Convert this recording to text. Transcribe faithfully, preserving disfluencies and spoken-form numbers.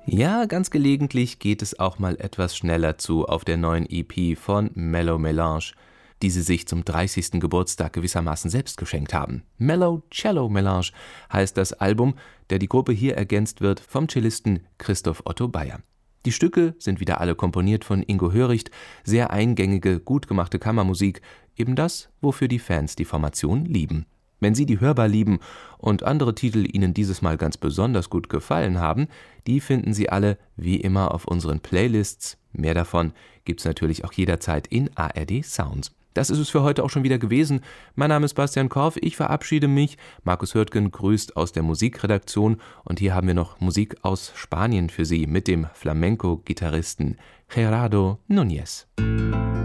Ja, ganz gelegentlich geht es auch mal etwas schneller zu auf der neuen E P von Mellow Melange, die sie sich zum dreißigsten Geburtstag gewissermaßen selbst geschenkt haben. Mellow Cello Melange heißt das Album, der die Gruppe hier ergänzt wird vom Cellisten Christoph Otto Bayer. Die Stücke sind wieder alle komponiert von Ingo Höricht, sehr eingängige, gut gemachte Kammermusik, eben das, wofür die Fans die Formation lieben. Wenn Sie die hörbar lieben und andere Titel Ihnen dieses Mal ganz besonders gut gefallen haben, die finden Sie alle wie immer auf unseren Playlists. Mehr davon gibt's natürlich auch jederzeit in A R D Sounds. Das ist es für heute auch schon wieder gewesen. Mein Name ist Bastian Korf, ich verabschiede mich. Markus Hürtgen grüßt aus der Musikredaktion und hier haben wir noch Musik aus Spanien für Sie mit dem Flamenco-Gitarristen Gerardo Núñez.